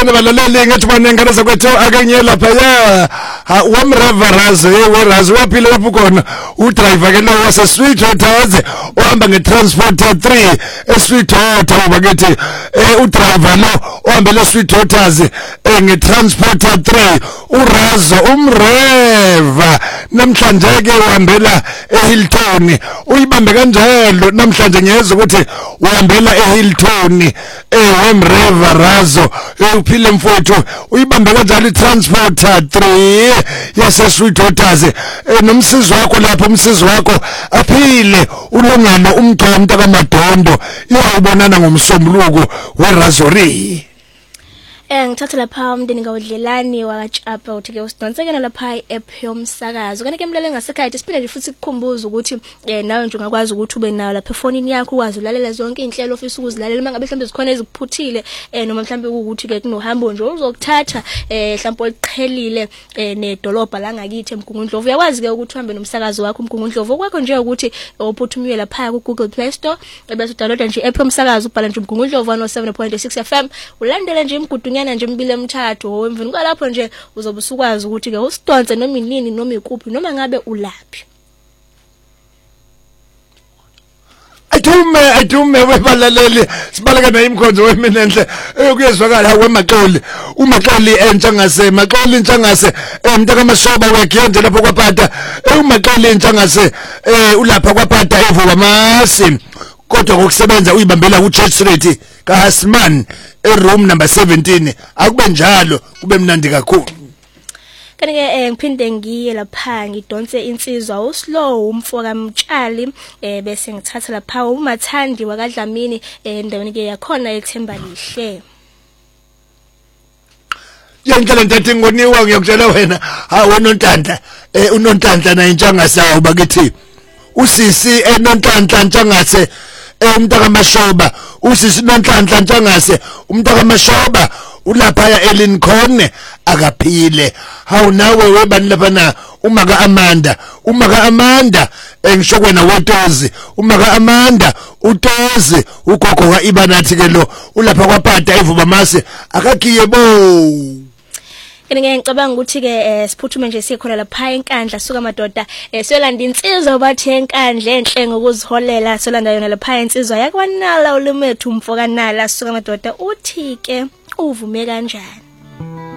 sibone balaleli ngathi banengane zakwethu akanyela phaya wamreverazo werazo waphila lapho khona udriver ke lo wase Sweet Hotels ohamba ngeTransporter 3 eSweet Hotel bakithi udriver lo ohamba le Sweet Hotels ngeTransporter 3 urazo umreva namhlanje ke uhambela eHilton uyibambe kanjalo namhlanje ngiyeza ukuthi uhambela eHilton wemreverazo uphile mfowethu uyibambe kanjalo iTransporter 3 yase Sweet Hotels nomsizi wakho lapho umsizi wakho aphile ulungane umgcomta kaMadondo iyabonana ngomsombuluko weRazori. Ngithatha lapha umndeni kaWodlelani wakachapa uthi ke usidonsekena lapha iApp yomsakazo kanti ke mlaleli ngasekhaya siphinde nje futhi kukhumbuza ukuthi nawe nje ungakwazi ukuthi ube nayo lapha efonini yakho ukwazi ulalela zonke inhlelo ofisa ukuzilalela mangabe mhlambe zikhona ezikuphuthile noma mhlambe ukuthi ke kunohambo nje uzokuthatha mhlambe oliqhelile nedolobha la ngakithi eMgungundlovu uyakwazi ke ukuthi uhambe nomsakazo wakho eMgungundlovu kwakho nje ukuthi uphuthumiwe lapha ku Google Play Store bese download nje iApp yomsakazo ubhala nje eMgungundlovu 107.6 FM ulandele nje imigudunyana nje mbile emthatho emveni kwalapho nje uzobe usukwazi ukuthi ke usidonse noma inini noma ikuphi noma ngabe ulaphi. Ayithume webalaleli sibaleka nayo imkhonzo weminenhle kuyezwakala wemaxoli umaxoli entshangase maxoli entshangase umntaka kaMashoba weGiyonje lapho kwaPata umaxoli entshangase ulapha kwaPata evuka masi kodwa ngokusebenza uyibambela uChurch Street kaHasman eroom number 17 akube njalo kube mnandi kakhulu. Kanti ke ngiphinde ngiye lapha ngidonse insizwa uSlow umfoka Mtshali bese ngithatha lapha uMathandi wakaDlamini endaweni ke yakhona eThemba Lihle. Yandlela ntathi ngoniwa ngiyakutshela wena wena uNtantla uNontantla na intshangase yawo bakithi usisi eNontantla ntshangase umntaka kaMashoba usisi noNhlanhla ntshangase umntaka kaMashoba ulapha eLincoln akaphile hawu nawe webani lapha na umaka Amanda engisho kwena woTozi umaka Amanda uTozi ugogo kaIbanathi ke lo ulapha kwaPata evuba mase akagiye bo. Ngicabanga ukuthi ke siphuthume nje sikhona lapha enkandla suka madoda solanda insizwa bathi enkandla enhle ngokuziholela solanda yona lapha insizwa yakwanala ulimethu umfokanala suka madoda uthi ke uvume kanjani.